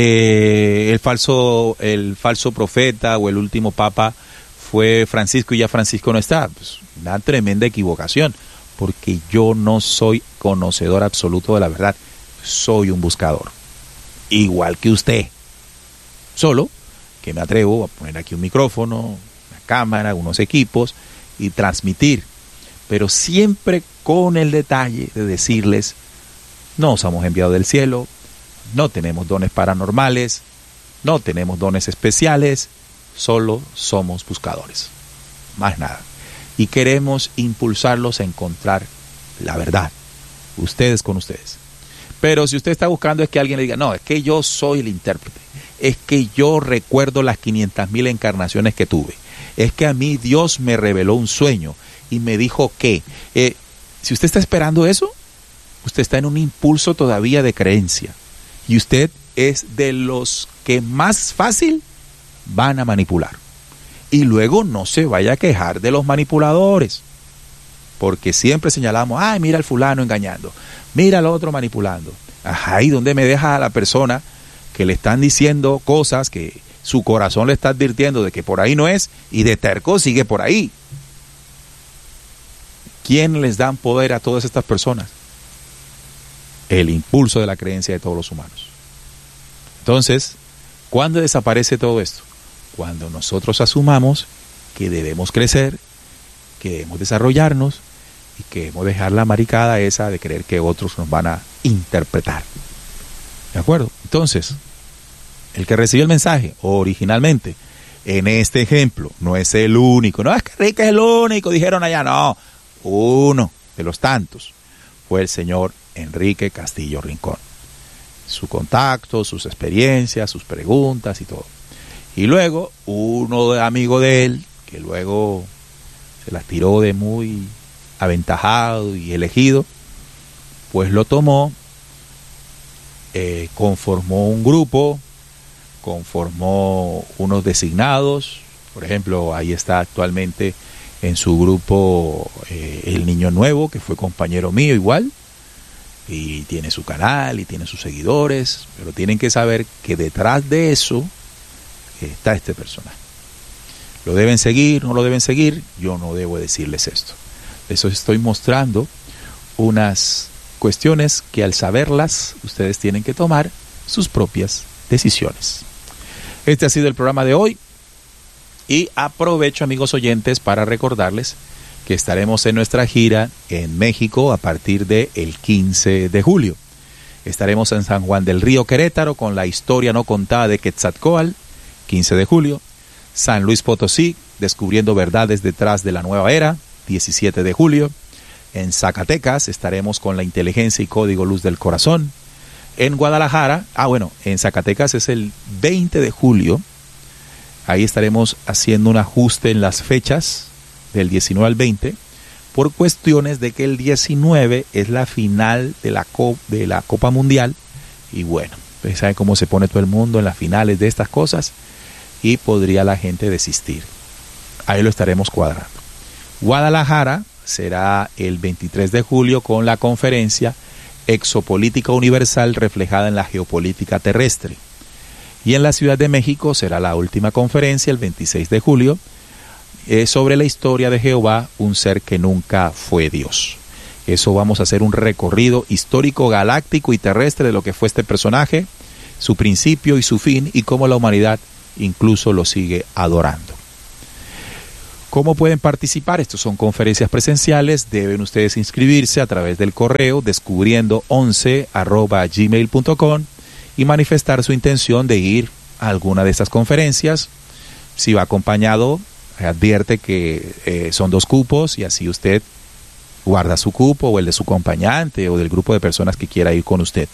A: que el falso, el falso profeta o el último papa fue Francisco y ya Francisco no está. Pues una tremenda equivocación, porque yo no soy conocedor absoluto de la verdad. Soy un buscador, igual que usted. Solo que me atrevo a poner aquí un micrófono, una cámara, unos equipos y transmitir, pero siempre con el detalle de decirles: no somos enviados del cielo, no tenemos dones paranormales, no tenemos dones especiales, solo somos buscadores, más nada. Y queremos impulsarlos a encontrar la verdad, ustedes con ustedes. Pero si usted está buscando es que alguien le diga: no, es que yo soy el intérprete, es que yo recuerdo las quinientas mil encarnaciones que tuve, es que a mí Dios me reveló un sueño y me dijo que, eh, si usted está esperando eso, usted está en un impulso todavía de creencia, y usted es de los que más fácil van a manipular. Y luego no se vaya a quejar de los manipuladores, porque siempre señalamos: ay, mira al fulano engañando, mira al otro manipulando. Ajá, ¿y dónde me deja a la persona que le están diciendo cosas que su corazón le está advirtiendo de que por ahí no es, y de terco sigue por ahí? ¿Quién les dan poder a todas estas personas? El impulso de la creencia de todos los humanos. Entonces, ¿cuándo desaparece todo esto? Cuando nosotros asumamos que debemos crecer, que debemos desarrollarnos y que debemos dejar la maricada esa de creer que otros nos van a interpretar. ¿De acuerdo? Entonces, el que recibió el mensaje originalmente, en este ejemplo, no es el único. No es que Enrique es el único, dijeron allá. No, uno de los tantos fue el señor Enrique Castillo Rincón. Su contacto, sus experiencias, sus preguntas y todo. Y luego, uno amigo de él, que luego se las tiró de muy aventajado y elegido, pues lo tomó, eh, conformó un grupo, conformó unos designados. Por ejemplo, ahí está actualmente en su grupo eh, el Niño Nuevo, que fue compañero mío igual, y tiene su canal y tiene sus seguidores, pero tienen que saber que detrás de eso está este personaje. ¿Lo deben seguir? ¿No lo deben seguir? Yo no debo decirles esto. Eso estoy mostrando unas cuestiones que al saberlas ustedes tienen que tomar sus propias decisiones. Este ha sido el programa de hoy y aprovecho, amigos oyentes, para recordarles que estaremos en nuestra gira en México a partir del quince de julio. Estaremos en San Juan del Río, Querétaro, con la historia no contada de Quetzalcóatl, quince de julio. San Luis Potosí, descubriendo verdades detrás de la nueva era, diecisiete de julio. En Zacatecas estaremos con la inteligencia y código luz del corazón. En Guadalajara, ah bueno, en Zacatecas es el veinte de julio. Ahí estaremos haciendo un ajuste en las fechas del diecinueve al veinte, por cuestiones de que el diecinueve es la final de la, Cop- de la Copa Mundial. Y bueno, ustedes saben cómo se pone todo el mundo en las finales de estas cosas, y podría la gente desistir. Ahí lo estaremos cuadrando. Guadalajara será el veintitrés de julio con la conferencia Exopolítica Universal reflejada en la geopolítica terrestre. Y en la Ciudad de México será la última conferencia el veintiséis de julio eh, sobre la historia de Jehová, un ser que nunca fue Dios. Eso vamos a hacer un recorrido histórico, galáctico y terrestre de lo que fue este personaje, su principio y su fin, y cómo la humanidad incluso lo sigue adorando. ¿Cómo pueden participar? Estas son conferencias presenciales. Deben ustedes inscribirse a través del correo descubriendo once arroba gmail punto com y manifestar su intención de ir a alguna de estas conferencias. Si va acompañado, advierte que eh, son dos cupos y así usted guarda su cupo o el de su acompañante o del grupo de personas que quiera ir con usted.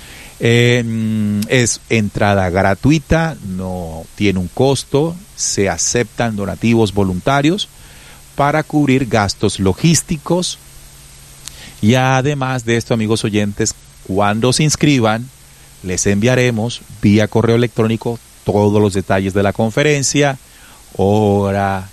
A: Eh, es entrada gratuita, no tiene un costo, se aceptan donativos voluntarios para cubrir gastos logísticos y además de esto, amigos oyentes, cuando se inscriban les enviaremos vía correo electrónico todos los detalles de la conferencia, hora,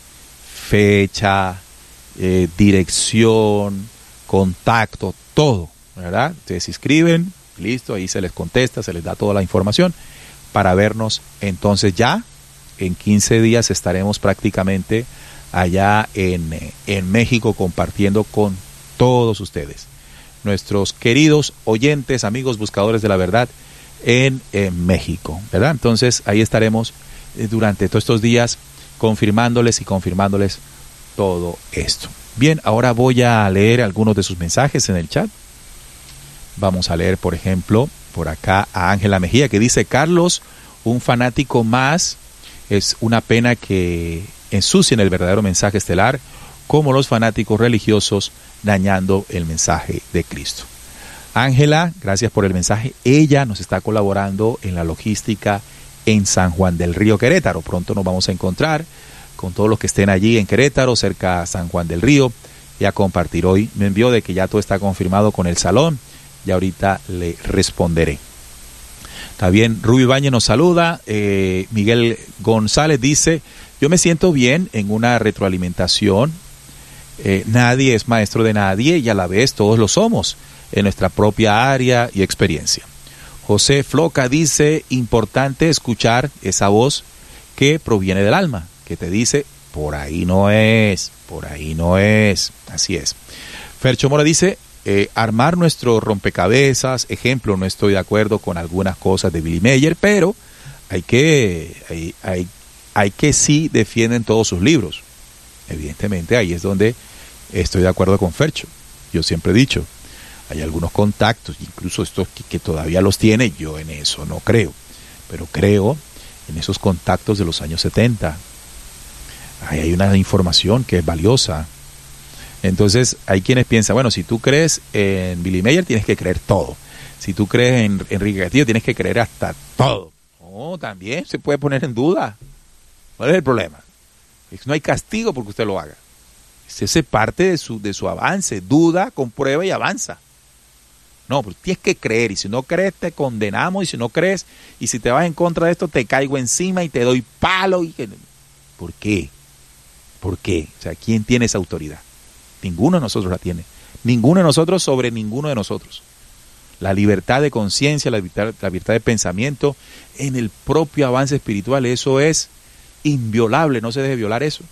A: fecha, eh, dirección, contacto, todo, ¿verdad? Ustedes se inscriben, listo, ahí se les contesta, se les da toda la información para vernos. Entonces ya en quince días estaremos prácticamente allá en, en México compartiendo con todos ustedes, nuestros queridos oyentes, amigos buscadores de la verdad en, en México, ¿verdad? Entonces ahí estaremos eh, durante todos estos días confirmándoles y confirmándoles todo esto. Bien, ahora voy a leer algunos de sus mensajes en el chat. Vamos a leer, por ejemplo, por acá a Ángela Mejía, que dice: Carlos, un fanático más, es una pena que ensucien el verdadero mensaje estelar como los fanáticos religiosos, dañando el mensaje de Cristo. Ángela, gracias por el mensaje. Ella nos está colaborando en la logística en San Juan del Río, Querétaro. Pronto nos vamos a encontrar con todos los que estén allí en Querétaro, cerca de San Juan del Río, y a compartir. Hoy me envió de que ya todo está confirmado con el salón. Y ahorita le responderé. También Rubí Bañez nos saluda. Eh, Miguel González dice: yo me siento bien en una retroalimentación. Eh, nadie es maestro de nadie y a la vez todos lo somos en nuestra propia área y experiencia. José Floca dice: importante escuchar esa voz que proviene del alma, que te dice: por ahí no es, por ahí no es. Así es. Fercho Mora dice: Eh, armar nuestro rompecabezas, ejemplo, no estoy de acuerdo con algunas cosas de Billy Mayer, pero hay que, hay, hay, hay que sí defienden todos sus libros. Evidentemente ahí es donde estoy de acuerdo con Fercho. Yo siempre he dicho, hay algunos contactos, incluso estos que, que todavía los tiene, yo en eso no creo, pero creo en esos contactos de los años setenta. Ahí hay una información que es valiosa. Entonces hay quienes piensan, bueno, si tú crees en Billy Mayer tienes que creer todo. Si tú crees en Enrique Castillo tienes que creer hasta todo. No, también se puede poner en duda. ¿Cuál es el problema? No hay castigo porque usted lo haga. Ese es parte de su, de su avance. Duda, comprueba y avanza. No, pues tienes que creer. Y si no crees te condenamos. Y si no crees, y si te vas en contra de esto te caigo encima y te doy palo. Y... ¿Por qué? ¿Por qué? O sea, ¿quién tiene esa autoridad? Ninguno de nosotros la tiene. Ninguno de nosotros sobre ninguno de nosotros. La libertad de conciencia, la libertad, la libertad de pensamiento en el propio avance espiritual, eso es inviolable, no se debe violar eso.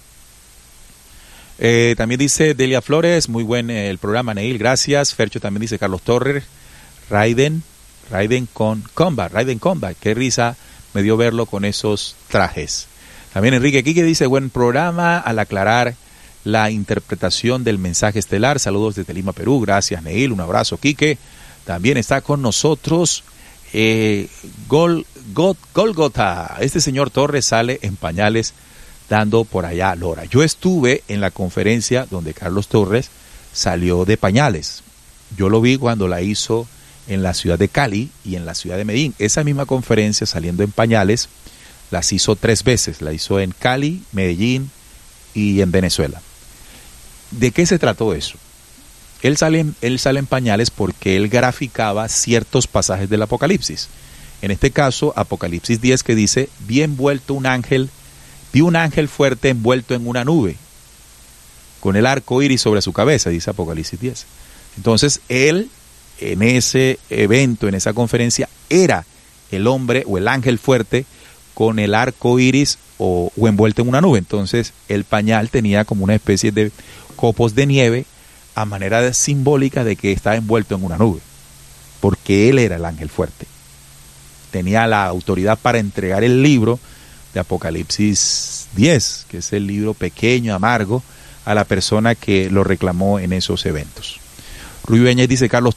A: Eh, también dice Delia Flores, muy buen eh, el programa, Neil, gracias. Fercho también dice Carlos Torres, Raiden, Raiden con Combat, Raiden Combat, qué risa me dio verlo con esos trajes. También Enrique Quique dice, buen programa, al aclarar la interpretación del mensaje estelar. Saludos desde Lima, Perú. Gracias, Neil. Un abrazo, Quique. También está con nosotros eh, Gol, Gol, Golgota. Este señor Torres sale en pañales dando por allá lora. Yo estuve en la conferencia donde Carlos Torres salió de pañales. Yo lo vi cuando la hizo en la ciudad de Cali y en la ciudad de Medellín. Esa misma conferencia, saliendo en pañales, las hizo tres veces. La hizo en Cali, Medellín y en Venezuela. ¿De qué se trató eso? Él sale, él sale en pañales porque él graficaba ciertos pasajes del Apocalipsis. En este caso, Apocalipsis diez, que dice, vi envuelto un ángel, vi un ángel fuerte envuelto en una nube, con el arco iris sobre su cabeza, dice Apocalipsis diez. Entonces, él, en ese evento, en esa conferencia, era el hombre o el ángel fuerte con el arco iris o, o envuelto en una nube. Entonces, el pañal tenía como una especie de copos de nieve a manera de, simbólica de que estaba envuelto en una nube, porque él era el ángel fuerte. Tenía la autoridad para entregar el libro, de Apocalipsis diez, que es el libro pequeño, amargo, a la persona que lo reclamó en esos eventos. Rubio Beñez dice, Carlos,